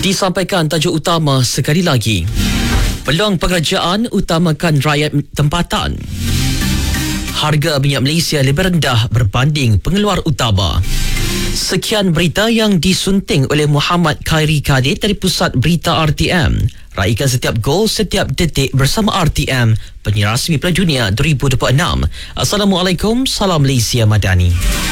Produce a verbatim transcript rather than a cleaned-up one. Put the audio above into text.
Disampaikan tajuk utama sekali lagi. Peluang pekerjaan utamakan rakyat tempatan. Harga minyak Malaysia lebih rendah berbanding pengeluar utama. Sekian berita yang disunting oleh Muhammad Khairi Kadir dari Pusat Berita R T M. Raikan setiap gol, setiap detik bersama R T M, penyiar rasmi Piala Dunia dua ribu dua puluh enam. Assalamualaikum, salam Malaysia Madani.